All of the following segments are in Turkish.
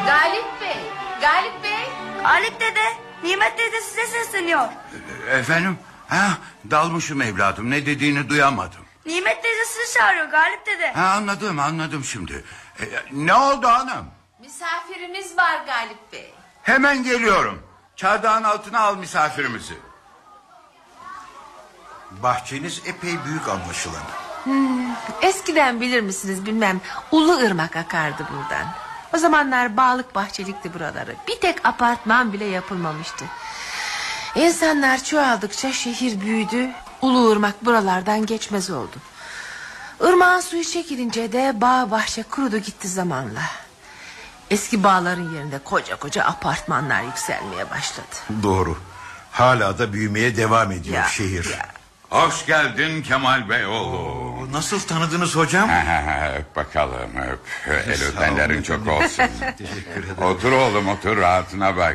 Galip Bey, Galip Bey. Galip dede, Nimet dede size sesleniyor. Efendim? Dalmışım evladım, ne dediğini duyamadım. Nimet teyze sizi çağırıyor Galip dede. Anladım şimdi. Ne oldu hanım? Misafiriniz var Galip Bey. Hemen geliyorum. Çardağın altına al misafirimizi. Bahçeniz epey büyük anlaşılan. Eskiden bilir misiniz bilmem, Ulu Irmak akardı buradan. O zamanlar bağlık bahçelikti buraları. Bir tek apartman bile yapılmamıştı. İnsanlar çoğaldıkça şehir büyüdü. Ulu Irmak buralardan geçmez oldu. Irmağın suyu çekilince de bağ bahçe kurudu gitti zamanla. Eski bağların yerinde koca koca apartmanlar yükselmeye başladı. Doğru. Hala da büyümeye devam ediyor şehir. Hoş geldin Kemal Bey oğlum. Nasıl tanıdınız hocam? Öp bakalım öp. El öpenlerin çok olsun. Teşekkür ederim. Otur oğlum otur, rahatına bak.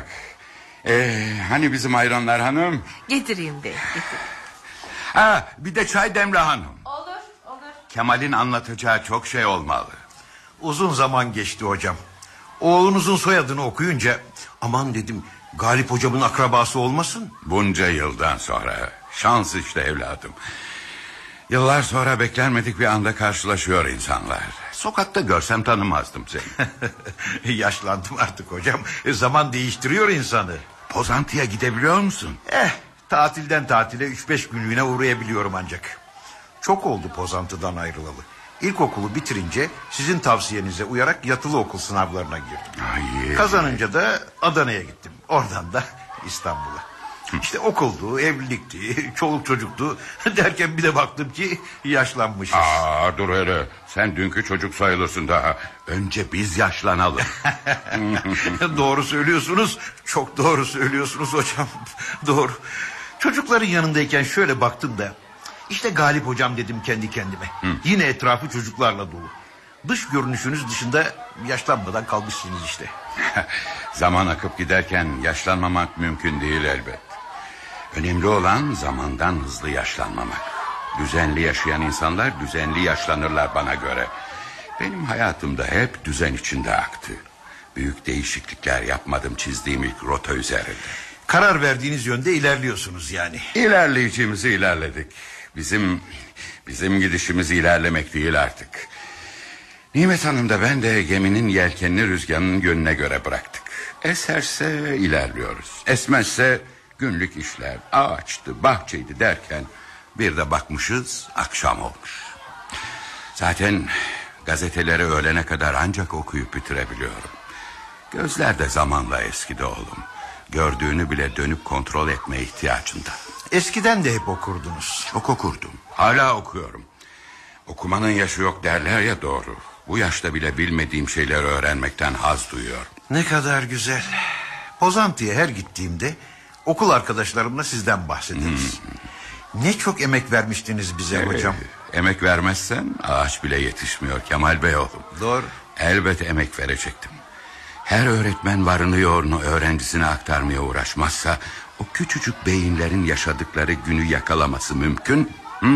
Hani bizim ayranlar hanım? Getireyim bey, getireyim. Bir de çay demle hanım. Olur. Kemal'in anlatacağı çok şey olmalı. Uzun zaman geçti hocam. Oğlunuzun soyadını okuyunca aman dedim, Galip hocamın akrabası olmasın. Bunca yıldan sonra şans işte evladım. Yıllar sonra beklenmedik bir anda karşılaşıyor insanlar. Sokakta görsem tanımazdım seni. Yaşlandım artık hocam. Zaman değiştiriyor insanı. Pozantı'ya gidebiliyor musun? Tatilden tatile 3-5 günlüğüne uğrayabiliyorum ancak. Çok oldu Pozantı'dan ayrılalı. İlkokulu bitirince sizin tavsiyenize uyarak yatılı okul sınavlarına girdim. Kazanınca da Adana'ya gittim. Oradan da İstanbul'a. İşte okuldu, evlilikti, çoluk çocuktu derken bir de baktım ki yaşlanmışız. Dur öyle. Sen dünkü çocuk sayılırsın daha. Önce biz yaşlanalım. Doğru söylüyorsunuz. Çok doğru söylüyorsunuz hocam. Doğru. Çocukların yanındayken şöyle baktım da İşte Galip hocam dedim kendi kendime. Yine etrafı çocuklarla dolu. Dış görünüşünüz dışında yaşlanmadan kalmışsınız işte. Zaman akıp giderken yaşlanmamak mümkün değil elbet. Önemli olan zamandan hızlı yaşlanmamak. Düzenli yaşayan insanlar düzenli yaşlanırlar bana göre. Benim hayatımda hep düzen içinde aktı. Büyük değişiklikler yapmadım çizdiğim ilk rota üzerinde. Karar verdiğiniz yönde ilerliyorsunuz yani. İlerleyeceğimizi ilerledik. Bizim gidişimiz ilerlemek değil artık. Nimet Hanım da ben de geminin yelkenini rüzgarının yönüne göre bıraktık. Eserse ilerliyoruz. Esmezse günlük işler, ağaçtı, bahçeydi derken bir de bakmışız akşam olmuş. Zaten gazeteleri öğlene kadar ancak okuyup bitirebiliyorum. Gözler de zamanla eskidi oğlum. Gördüğünü bile dönüp kontrol etmeye ihtiyacında. Eskiden de hep okurdunuz. Çok okurdum. Hala okuyorum. Okumanın yaşı yok derler ya, doğru. Bu yaşta bile bilmediğim şeyleri öğrenmekten haz duyuyorum. Ne kadar güzel. Pozantı'ya her gittiğimde okul arkadaşlarımla sizden bahsederiz. Ne çok emek vermiştiniz bize hocam. Emek vermezsen ağaç bile yetişmiyor Kemal Bey oğlum. Doğru. Elbet emek verecektim. Her öğretmen varını yoğurunu öğrencisine aktarmaya uğraşmazsa o küçücük beyinlerin yaşadıkları günü yakalaması mümkün.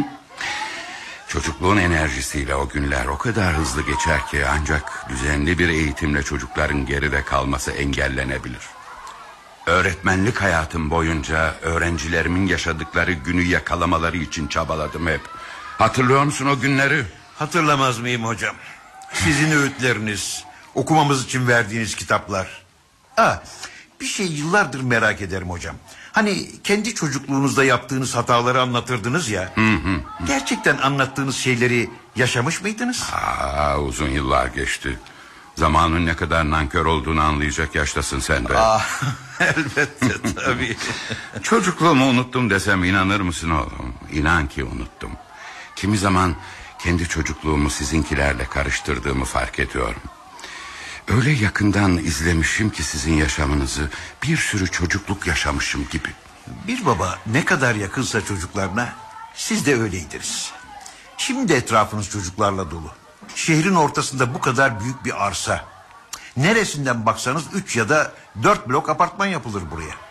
Çocukluğun enerjisiyle o günler o kadar hızlı geçer ki ancak düzenli bir eğitimle çocukların geride kalması engellenebilir. Öğretmenlik hayatım boyunca öğrencilerimin yaşadıkları günü yakalamaları için çabaladım hep. Hatırlıyor musun o günleri? Hatırlamaz mıyım hocam? Sizin öğütleriniz, okumamız için verdiğiniz kitaplar. Bir şey yıllardır merak ederim hocam. Hani kendi çocukluğunuzda yaptığınız hataları anlatırdınız ya. Gerçekten anlattığınız şeyleri yaşamış mıydınız? Uzun yıllar geçti. Zamanın ne kadar nankör olduğunu anlayacak yaştasın sen de. Elbette tabii. Çocukluğumu unuttum desem inanır mısın oğlum? İnan ki unuttum. Kimi zaman kendi çocukluğumu sizinkilerle karıştırdığımı fark ediyorum. Öyle yakından izlemişim ki sizin yaşamınızı, bir sürü çocukluk yaşamışım gibi. Bir baba ne kadar yakınsa çocuklarına, siz de öyleydiniz. Şimdi etrafınız çocuklarla dolu. Şehrin ortasında bu kadar büyük bir arsa. Neresinden baksanız 3 ya da 4 blok apartman yapılır buraya.